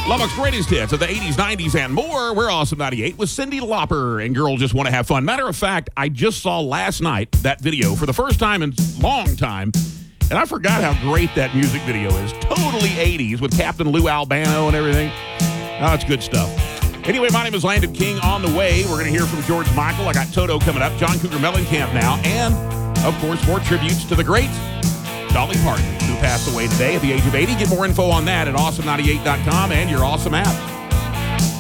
Lubbock's greatest hits of the 80s, 90s, and more. We're Awesome 98 with Cyndi Lauper and Girl Just Want to Have Fun. Matter of fact, I just saw last night that video for the first time in a long time, and I forgot how great that music video is. Totally 80s with Captain Lou Albano and everything. Oh, it's good stuff. Anyway, my name is Landon King. On the way, we're going to hear from George Michael. I got Toto coming up, John Cougar Mellencamp now, and, of course, more tributes to the great Dolly Parton, who passed away today at the age of 80. Get more info on that at awesome98.com and your Awesome app.